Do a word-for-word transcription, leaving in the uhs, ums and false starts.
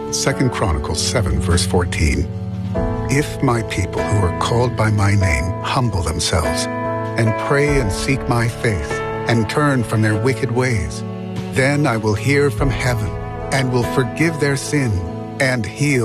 Second Chronicles seven, verse fourteen. If my people who are called by my name humble themselves and pray and seek my face and turn from their wicked ways, then I will hear from heaven and will forgive their sin and heal